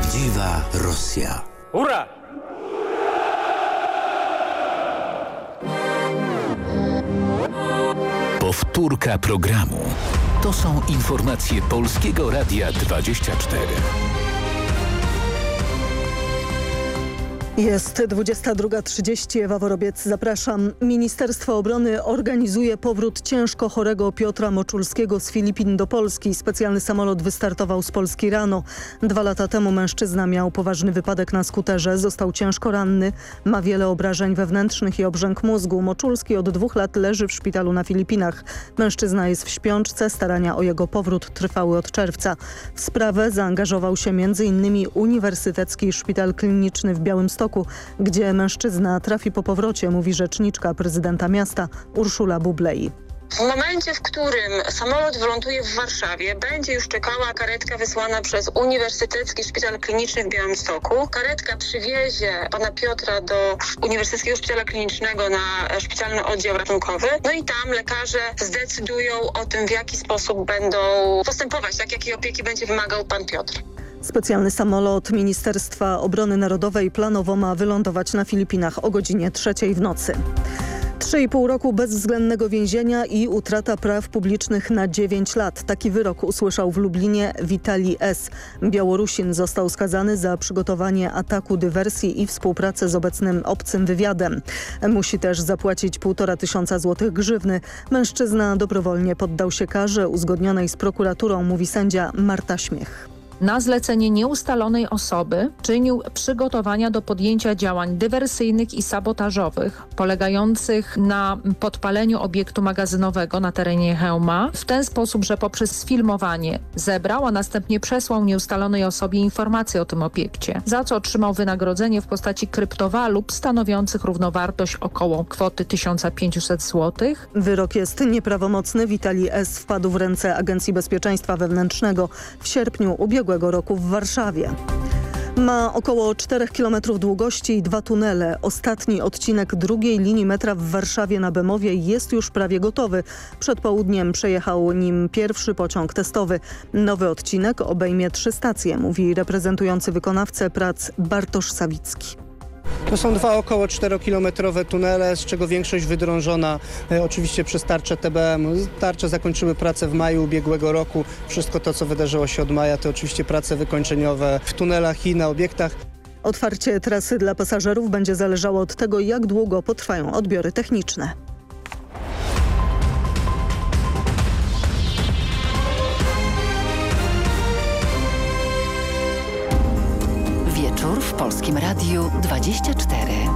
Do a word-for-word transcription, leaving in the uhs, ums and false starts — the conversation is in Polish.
Prawdziwa Rosja. Hurra! Powtórka programu. To są informacje Polskiego Radia dwadzieścia cztery. Jest dwudziesta druga trzydzieści. Ewa Worobiec, zapraszam. Ministerstwo Obrony organizuje powrót ciężko chorego Piotra Moczulskiego z Filipin do Polski. Specjalny samolot wystartował z Polski rano. Dwa lata temu mężczyzna miał poważny wypadek na skuterze. Został ciężko ranny. Ma wiele obrażeń wewnętrznych i obrzęk mózgu. Moczulski od dwóch lat leży w szpitalu na Filipinach. Mężczyzna jest w śpiączce. Starania o jego powrót trwały od czerwca. W sprawę zaangażował się między innymi Uniwersytecki Szpital Kliniczny w Białymstoku, gdzie mężczyzna trafi po powrocie, mówi rzeczniczka prezydenta miasta Urszula Bublej. W momencie, w którym samolot wyląduje w Warszawie, będzie już czekała karetka wysłana przez Uniwersytecki Szpital Kliniczny w Białymstoku. Karetka przywiezie pana Piotra do Uniwersyteckiego Szpitala Klinicznego na szpitalny oddział ratunkowy. No i tam lekarze zdecydują o tym, w jaki sposób będą postępować, tak jakiej opieki będzie wymagał pan Piotr. Specjalny samolot Ministerstwa Obrony Narodowej planowo ma wylądować na Filipinach o godzinie trzeciej w nocy. Trzy i pół roku bezwzględnego więzienia i utrata praw publicznych na dziewięć lat. Taki wyrok usłyszał w Lublinie Witalij S. Białorusin został skazany za przygotowanie ataku, dywersji i współpracę z obecnym obcym wywiadem. Musi też zapłacić półtora tysiąca złotych grzywny. Mężczyzna dobrowolnie poddał się karze uzgodnionej z prokuraturą, mówi sędzia Marta Śmiech. Na zlecenie nieustalonej osoby czynił przygotowania do podjęcia działań dywersyjnych i sabotażowych polegających na podpaleniu obiektu magazynowego na terenie Chełma w ten sposób, że poprzez sfilmowanie zebrał, a następnie przesłał nieustalonej osobie informacje o tym obiekcie, za co otrzymał wynagrodzenie w postaci kryptowalut stanowiących równowartość około kwoty tysiąc pięćset złotych. Wyrok jest nieprawomocny. Witalij S. wpadł w ręce Agencji Bezpieczeństwa Wewnętrznego w sierpniu ubiegłego roku w Warszawie. Ma około czterech kilometrów długości i dwa tunele. Ostatni odcinek drugiej linii metra w Warszawie na Bemowie jest już prawie gotowy. Przed południem przejechał nim pierwszy pociąg testowy. Nowy odcinek obejmie trzy stacje, mówi reprezentujący wykonawcę prac Bartosz Sawicki. To są dwa około czterokilometrowe tunele, z czego większość wydrążona e, oczywiście przez tarczę T B M. Tarcze zakończyły pracę w maju ubiegłego roku. Wszystko to, co wydarzyło się od maja, to oczywiście prace wykończeniowe w tunelach i na obiektach. Otwarcie trasy dla pasażerów będzie zależało od tego, jak długo potrwają odbiory techniczne. Wieczór w Polskim Radiu dwadzieścia cztery.